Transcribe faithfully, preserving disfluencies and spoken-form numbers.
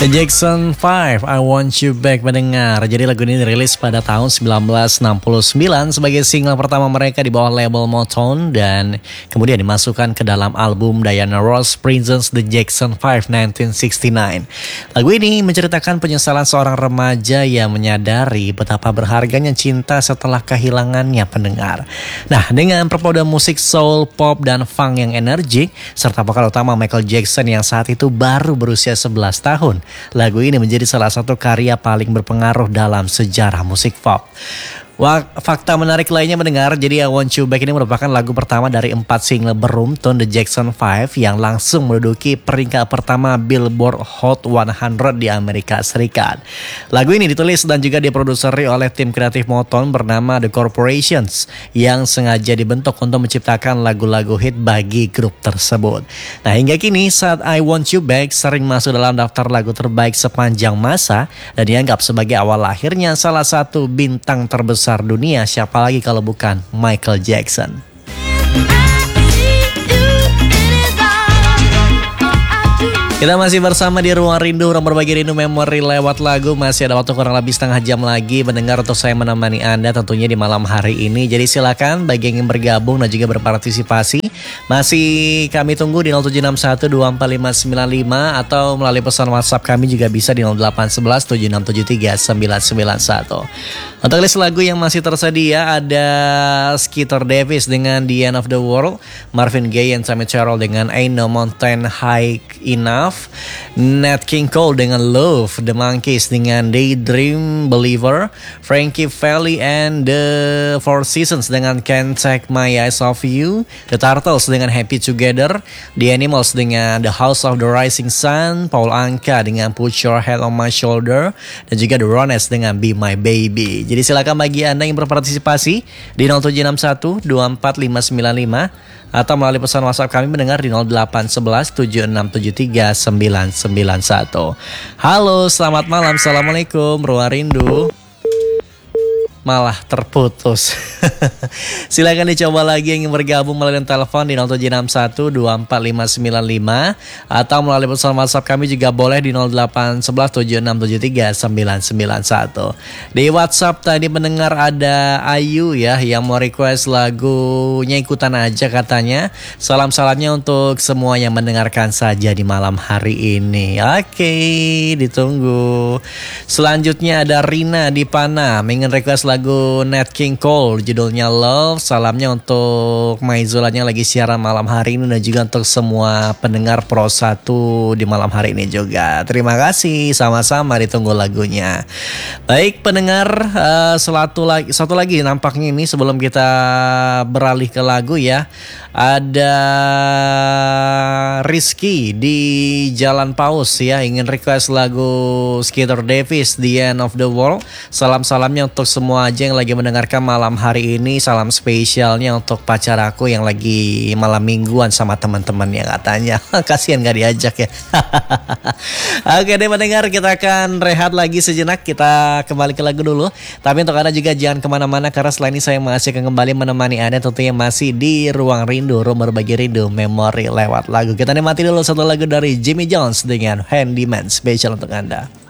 The Jackson five, I Want You Back mendengar. Jadi lagu ini dirilis pada tahun seribu sembilan ratus enam puluh sembilan sebagai single pertama mereka di bawah label Motown dan kemudian dimasukkan ke dalam album Diana Ross Presents The Jackson five nineteen sixty-nine. Lagu ini menceritakan penyesalan seorang remaja yang menyadari betapa berharganya cinta setelah kehilangannya pendengar. Nah, dengan perpaduan musik soul, pop, dan funk yang energik serta vokal utama Michael Jackson yang saat itu baru berusia sebelas tahun, lagu ini menjadi salah satu karya paling berpengaruh dalam sejarah musik pop. Wah, fakta menarik lainnya mendengar, jadi I Want You Back ini merupakan lagu pertama dari empat single beruntun The Jackson five yang langsung menduduki peringkat pertama Billboard Hot seratus di Amerika Serikat. Lagu ini ditulis dan juga diproduseri oleh tim kreatif Motown bernama The Corporations yang sengaja dibentuk untuk menciptakan lagu-lagu hit bagi grup tersebut. Nah, hingga kini saat I Want You Back sering masuk dalam daftar lagu terbaik sepanjang masa dan dianggap sebagai awal lahirnya salah satu bintang terbesar dunia, siapa lagi kalau bukan Michael Jackson. Kita masih bersama di Ruang Rindu, ruang berbagi rindu memori lewat lagu. Masih ada waktu kurang lebih setengah jam lagi mendengar untuk saya menemani Anda tentunya di malam hari ini. Jadi silakan bagi yang ingin bergabung dan juga berpartisipasi, masih kami tunggu di nol tujuh enam satu dua empat lima sembilan lima atau melalui pesan WhatsApp kami juga bisa di nol delapan satu satu tujuh enam tujuh tiga sembilan sembilan satu. Untuk list lagu yang masih tersedia ada Skeeter Davis dengan The End of the World, Marvin Gaye and Tammy Terrell dengan Ain't No Mountain High Enough, Nat King Cole dengan Love, The Monkees dengan Daydream Believer, Frankie Valli and The Four Seasons dengan Can't Take My Eyes Off You, The Turtles dengan Happy Together, The Animals dengan The House of the Rising Sun, Paul Anka dengan Put Your Head on My Shoulder, dan juga The Ronettes dengan Be My Baby. Jadi silakan bagi Anda yang berpartisipasi di nol tujuh enam satu dua empat lima sembilan lima atau melalui pesan WhatsApp kami mendengar di nol delapan satu satu tujuh enam tujuh tiga sembilan sembilan satu. Halo, selamat malam. Assalamualaikum, Ruang Rindu. Malah terputus. Silakan dicoba lagi yang ingin bergabung melalui telepon di nol tujuh enam satu dua empat lima sembilan lima atau melalui pesan WhatsApp kami juga boleh di nol delapan satu tujuh enam tujuh tiga sembilan sembilan satu. Di WhatsApp tadi mendengar ada Ayu ya yang mau request lagunya ikutan aja katanya. Salam-salamnya untuk semua yang mendengarkan saja di malam hari ini. Oke, ditunggu. Selanjutnya ada Rina di Panam ingin request lagu Nat King Cole judulnya Love. Salamnya untuk Maizulanya lagi siaran malam hari ini dan juga untuk semua pendengar Pro satu di malam hari ini juga. Terima kasih, sama-sama ditunggu lagunya. Baik pendengar, uh, satu lagi satu lagi nampaknya ini sebelum kita beralih ke lagu ya. Ada Rizky di Jalan Paus ya ingin request lagu Skeeter Davis The End of the World. Salam-salamnya untuk semua aja yang lagi mendengarkan malam hari ini. Salam spesialnya untuk pacar aku yang lagi malam mingguan sama teman-temannya katanya. Kasian gak diajak ya. Oke deh mendengar, kita akan rehat lagi sejenak. Kita kembali ke lagu dulu. Tapi untuk Anda juga jangan kemana-mana karena selain ini saya masih akan kembali menemani Anda tentunya masih di Ruang Rindu, ruang berbagi rindu memori lewat lagu. Kita nikmati dulu satu lagu dari Jimmy Jones dengan Handyman spesial untuk Anda.